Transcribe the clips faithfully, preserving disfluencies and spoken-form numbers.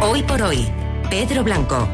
Hoy por hoy, Pedro Blanco.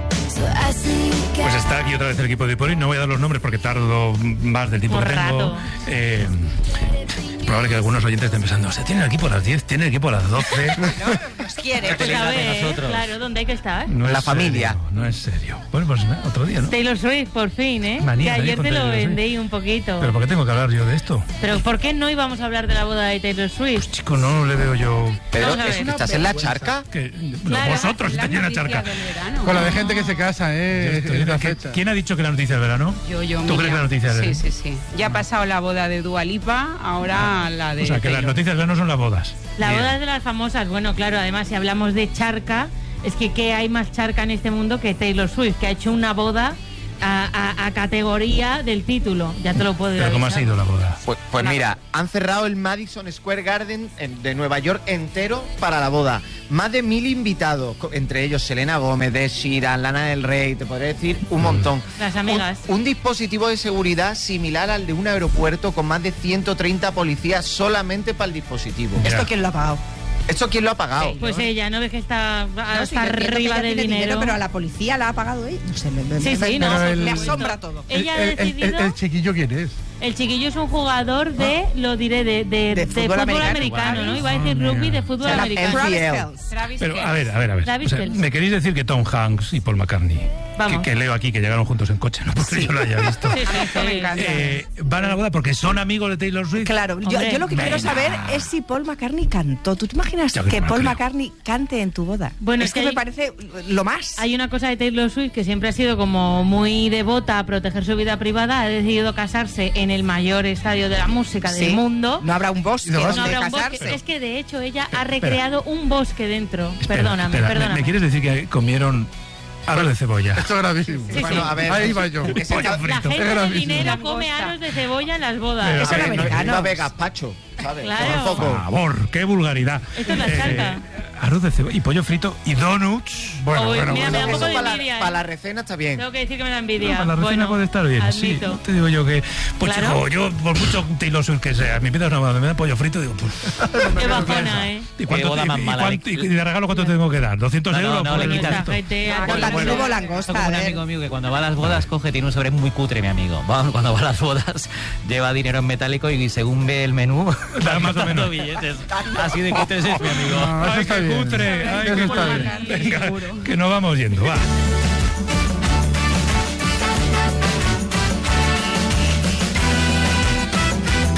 Pues está aquí otra vez el equipo de Hoy por Hoy. No voy a dar los nombres porque tardo más del tiempo Por que tengo. Eh, probable que algunos oyentes estén pensando, o sea, tiene el equipo a las diez, tiene el equipo a las doce. Nos quiere. Pues a ver, claro, ¿dónde hay que estar? No es La familia. serio, no es serio. Bueno, pues nada, otro día, ¿no? Taylor Swift, por fin, ¿eh? Manía, que manía ayer con te lo Taylor Swift. vendí un poquito. ¿Pero por qué tengo que hablar yo de esto? Pero ¿por qué no íbamos a hablar de la boda de Taylor Swift? Chico, no le veo yo... Pero, Vamos a ver. ¿estás en la charca? Que, Claro, vosotros estáis en la charca. Con la de gente que se casa, ¿eh? Esto, Es la ¿qué- fecha. ¿Quién ha dicho que la noticia del verano? Yo, yo, ¿Tú Miriam. crees que la noticia del Sí, sí, sí. Ya ha pasado la boda de Dua Lipa, ahora la de O sea, que las Taylor. noticias del verano son las bodas. La Bien. boda es de las famosas. Bueno, claro, además, si hablamos de charca, es que ¿qué hay más charca en este mundo que Taylor Swift, que ha hecho una boda a, a- a categoría del título? Ya te lo puedo Pero ¿cómo ha avisar. sido la boda? Pues, pues mira, han cerrado el Madison Square Garden en- de Nueva York entero para la boda. Más de mil invitados, co- entre ellos Selena Gómez, Ed Sheeran, Lana del Rey, te podría decir un montón. Las amigas. Un, un dispositivo de seguridad similar al de un aeropuerto con más de ciento treinta policías solamente para el dispositivo. Ya. ¿Esto quién lo ha pagado? ¿Esto quién lo ha pagado? Pues ella, ¿no ves que está No, hasta sí, yo entiendo que arriba ella del tiene dinero? Pero a la policía la ha pagado ella. No sé, me, me, Sí, me- sí, me- no, Pero por el- me supuesto. asombra todo. Ella ha el, el- el- decidido... el chiquillo, ¿quién es? El chiquillo es un jugador de, lo diré, de, de, de fútbol fútbol, americano. americano, ¿no? Iba a decir Ah, rugby mira. de fútbol Se llama americano. N F L. Travis Kelce. Travis Pero, a Kelce. ver, a ver, a ver. Travis O sea, Kelce. ¿me queréis decir que Tom Hanks y Paul McCartney, que, Vamos. que leo aquí que llegaron juntos en coche, no porque yo lo haya visto, Sí, sí, Esto me sí. encanta. eh, van a la boda porque son amigos de Taylor Swift? Claro, yo, Hombre, yo lo que quiero venga. saber es si Paul McCartney cantó. ¿Tú te imaginas Yo que que no me Paul creo. McCartney cante en tu boda? Bueno, es es que que me hay- parece lo más. Hay una cosa de Taylor Swift que siempre ha sido como muy devota a proteger su vida privada. Ha decidido casarse en el mayor estadio de la música Sí. del mundo. No habrá un bosque No, No donde habrá un bosque. casarse. Es que de hecho ella ha recreado un bosque dentro. Espera, perdóname, espera, ¿me- perdóname. ¿Me quieres decir que comieron aros de cebolla? Esto es gravísimo. Sí, Bueno, sí. a ver, Ahí va yo. ese Pollo ca- frito. La Es gente de gravísimo. dinero come Langosta. aros de cebolla en las bodas. Pero, Eso a es ver, americano. no ve gazpacho, ¿sabes? Claro. Tampoco. Por favor, qué vulgaridad. Eh, Esto es la charca. arroz de cebolla y pollo frito y donuts. Bueno, Uy, bueno, mira, bueno. me da un Eso poco de para, envidia, la, ¿eh? para la recena está bien. Tengo que decir que me da No, envidia. para la recena bueno, puede estar bien, sí. admito. No te digo yo que... Pues Claro. chico, yo por mucho Taylor Swift que sea, me pidas una boda, me da pollo frito, digo, pues... Qué bajona, ¿eh? ¿Y cuánto, Qué boda y- más y mala. cuánto- y de regalo cuánto te tengo que dar? ¿doscientos No, no, euros? no, por le el quitas gusto? Gente, Ah, a- con la bueno. tuvo Esto langosta, como a un ver. amigo mío que cuando va a las bodas coge, tiene un sobre muy cutre, mi amigo. Va, cuando va a las bodas lleva dinero en metálico y según ve el menú, Da más o gastando menos. billetes. Así de cutres es mi amigo. No, eso Ay, está qué bien. cutre, ay, Eso qué está cutre. bien. Venga, que nos vamos yendo, va.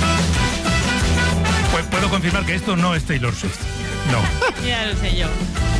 Pues puedo confirmar que esto no es Taylor Swift. No. Ya lo sé yo.